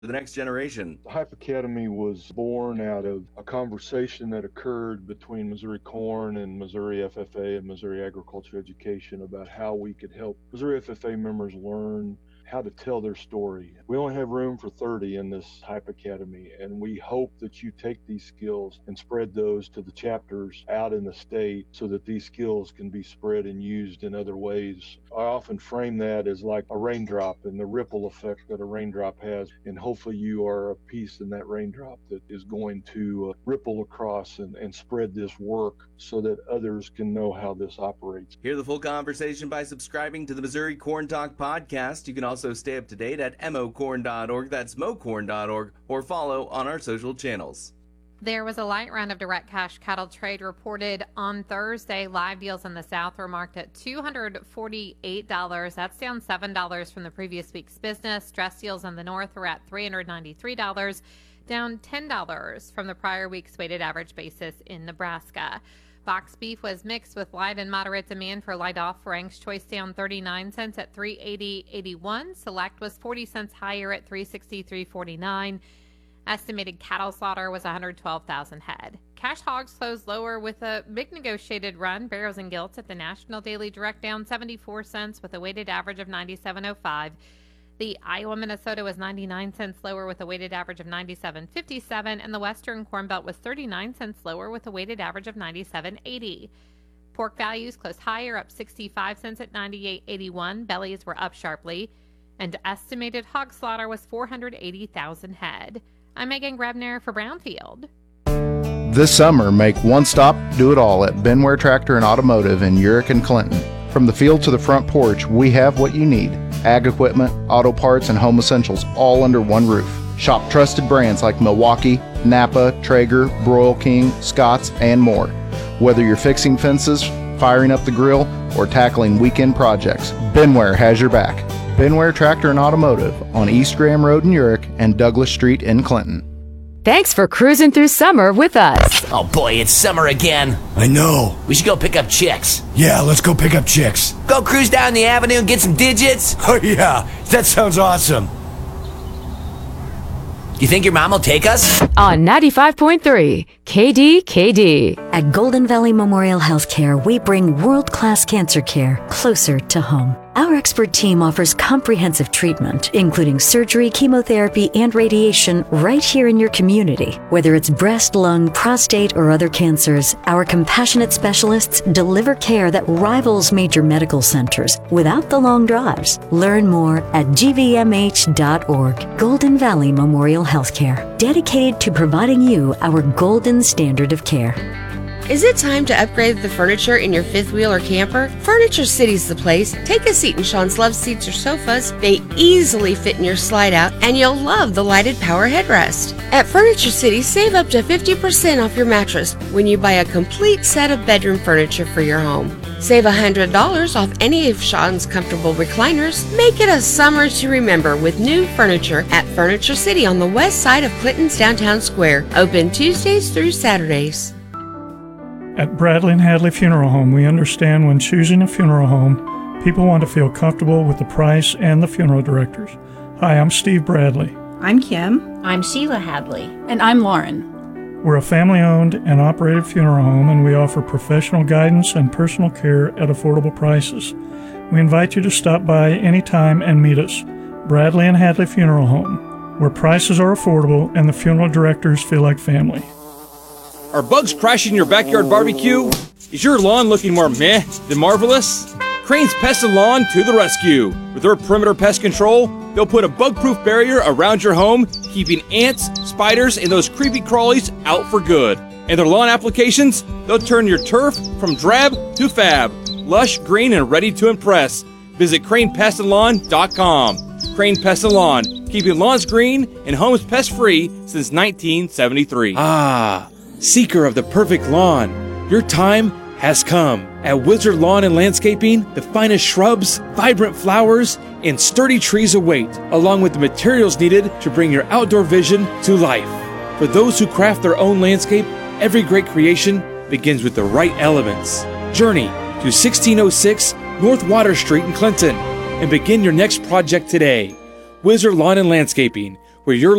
the next generation. The Hype Academy was born out of a conversation that occurred between Missouri Corn and Missouri FFA and Missouri Agriculture Education about how we could help Missouri FFA members learn how to tell their story. We only have room for 30 in this Hype Academy, and we hope that you take these skills and spread those to the chapters out in the state so that these skills can be spread and used in other ways. I often frame that as like a raindrop and the ripple effect that a raindrop has, and hopefully you are a piece in that raindrop that is going to ripple across and spread this work so that others can know how this operates. Hear the full conversation by subscribing to the Missouri Corn Talk podcast. You can also stay up to date at mocorn.org, that's mocorn.org, or follow on our social channels. There was a light round of direct cash cattle trade reported on Thursday. Live deals in the South were marked at $248. That's down $7 from the previous week's business. Dress deals in the North were at $393, down $10 from the prior week's weighted average basis in Nebraska. Box beef was mixed with light and moderate demand for light off-ranks. Choice down 39 cents at $380.81. Select was 40 cents higher at $363.49. Estimated cattle slaughter was 112,000 head. Cash hogs closed lower with a big negotiated run. Barrows and Gilts at the National Daily Direct down 74 cents with a weighted average of 97.05. The Iowa, Minnesota was 99 cents lower with a weighted average of 97.57, and the Western Corn Belt was 39 cents lower with a weighted average of 97.80. Pork values closed higher, up 65 cents at 98.81. Bellies were up sharply, and estimated hog slaughter was 480,000 head. I'm Megan Grebner for Brownfield. This summer, make one stop, do it all at Benware Tractor and Automotive in Urick and Clinton. From the field to the front porch, we have what you need. Ag equipment, auto parts, and home essentials all under one roof. Shop trusted brands like Milwaukee, Napa, Traeger, Broil King, Scotts, and more. Whether you're fixing fences, firing up the grill, or tackling weekend projects, Benware has your back. Benware Tractor and Automotive on East Graham Road in Urick and Douglas Street in Clinton. Thanks for cruising through summer with us. Oh boy, it's summer again. I know. We should go pick up chicks. Yeah, let's go pick up chicks. Go cruise down the avenue and get some digits. Oh yeah, that sounds awesome. You think your mom will take us? On 95.3 KDKD. At Golden Valley Memorial Healthcare, we bring world-class cancer care closer to home. Our expert team offers comprehensive treatment, including surgery, chemotherapy, and radiation right here in your community. Whether it's breast, lung, prostate, or other cancers, our compassionate specialists deliver care that rivals major medical centers without the long drives. Learn more at gvmh.org. Golden Valley Memorial Healthcare, dedicated to providing you our golden standard of care. Is it time to upgrade the furniture in your fifth wheel or camper? Furniture City's the place. Take a seat in Sean's Love Seats or sofas. They easily fit in your slide out, and you'll love the lighted power headrest. At Furniture City, save up to 50% off your mattress when you buy a complete set of bedroom furniture for your home. Save $100 off any of Sean's comfortable recliners. Make it a summer to remember with new furniture at Furniture City on the west side of Clinton's downtown square. Open Tuesdays through Saturdays. At Bradley and Hadley Funeral Home, we understand when choosing a funeral home, people want to feel comfortable with the price and the funeral directors. Hi, I'm Steve Bradley. I'm Kim. I'm Sheila Hadley. And I'm Lauren. We're a family-owned and operated funeral home, and we offer professional guidance and personal care at affordable prices. We invite you to stop by anytime and meet us. Bradley and Hadley Funeral Home, where prices are affordable and the funeral directors feel like family. Are bugs crashing your backyard barbecue? Is your lawn looking more meh than marvelous? Crane's Pest and Lawn to the rescue. With their perimeter pest control, they'll put a bug-proof barrier around your home, keeping ants, spiders, and those creepy crawlies out for good. And their lawn applications, they'll turn your turf from drab to fab, lush, green, and ready to impress. Visit CranePestandLawn.com. Crane Pest and Lawn, keeping lawns green and homes pest-free since 1973. Seeker of the perfect lawn, your time has come. At Wizard Lawn and Landscaping, the finest shrubs, vibrant flowers, and sturdy trees await, along with the materials needed to bring your outdoor vision to life. For those who craft their own landscape, every great creation begins with the right elements. Journey to 1606 North Water Street in Clinton and begin your next project today. Wizard Lawn and Landscaping, where your